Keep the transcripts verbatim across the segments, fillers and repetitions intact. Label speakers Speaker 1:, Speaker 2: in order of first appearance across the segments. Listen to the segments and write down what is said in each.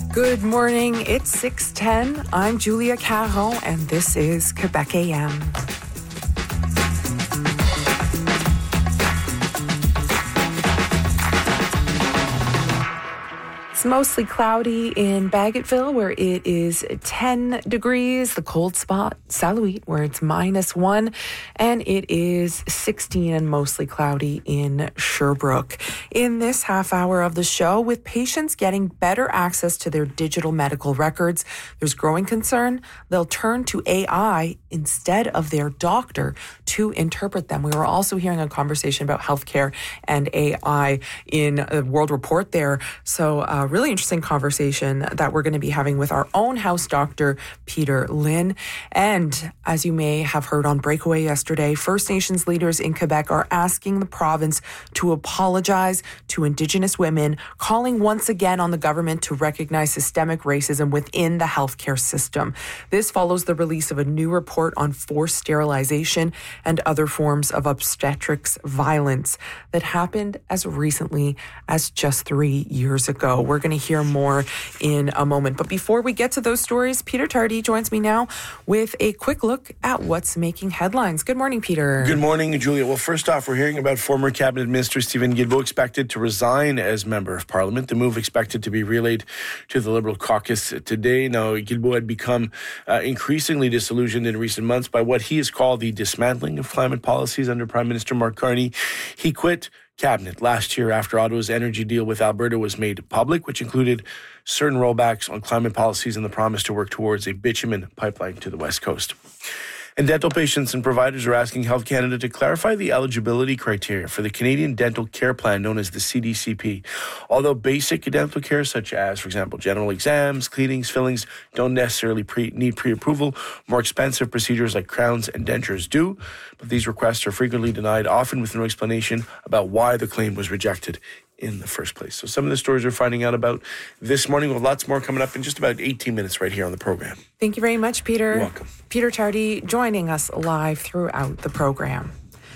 Speaker 1: Good morning. It's six ten. I'm Julia Caron, and this is Quebec A M. It's mostly cloudy in Bagotville, where it is ten degrees. The cold spot, Salouit, where it's minus one. And it is sixteen and mostly cloudy in Sherbrooke. In this half hour of the show, with patients getting better access to their digital medical records, there's growing concern they'll turn to A I instead of their doctor to interpret them. We were also hearing a conversation about healthcare and A I in a World Report there. So, uh, really interesting conversation that we're going to be having with our own house doctor, Peter Lynn. And as you may have heard on Breakaway yesterday, First Nations leaders in Quebec are asking the province to apologize to Indigenous women, calling once again on the government to recognize systemic racism within the healthcare system. This follows the release of a new report on forced sterilization and other forms of obstetrics violence that happened as recently as just three years ago. We're going to hear more in a moment. But before we get to those stories, Peter Tardy joins me now with a quick look at what's making headlines. Good morning, Peter.
Speaker 2: Good morning, Julia. Well, first off, we're hearing about former Cabinet Minister Stephen Guilbeault expected to resign as Member of Parliament. The move expected to be relayed to the Liberal caucus today. Now, Guilbeault had become uh, increasingly disillusioned in recent months by what he has called the dismantling of climate policies under Prime Minister Mark Carney. He quit Cabinet last year after Ottawa's energy deal with Alberta was made public, which included certain rollbacks on climate policies and the promise to work towards a bitumen pipeline to the West Coast. And dental patients and providers are asking Health Canada to clarify the eligibility criteria for the Canadian Dental Care Plan, known as the C D C P. Although basic dental care, such as, for example, general exams, cleanings, fillings, don't necessarily pre- need pre-approval, more expensive procedures like crowns and dentures do. But these requests are frequently denied, often with no explanation about why the claim was rejected in the first place. So some of the stories we're finding out about this morning, with lots more coming up in just about eighteen minutes right here on the program.
Speaker 1: Thank you very much, Peter.
Speaker 2: You're welcome.
Speaker 1: Peter Tardy joining us live throughout the program.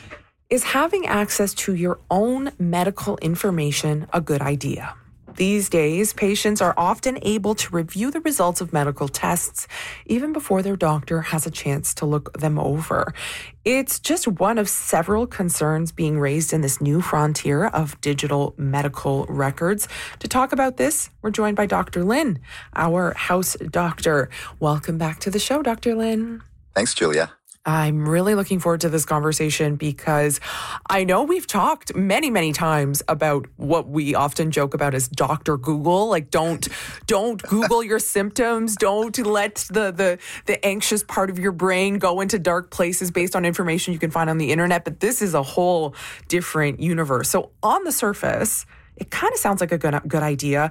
Speaker 1: Is having access to your own medical information a good idea? These days, patients are often able to review the results of medical tests even before their doctor has a chance to look them over. It's just one of several concerns being raised in this new frontier of digital medical records. To talk about this, we're joined by Doctor Lynn, our house doctor. Welcome back to the show, Doctor Lynn.
Speaker 3: Thanks, Julia.
Speaker 1: I'm really looking forward to this conversation because I know we've talked many, many times about what we often joke about as Doctor Google. Like, don't don't Google your symptoms. Don't let the, the, the anxious part of your brain go into dark places based on information you can find on the internet. But this is a whole different universe. So on the surface, it kind of sounds like a good, good idea.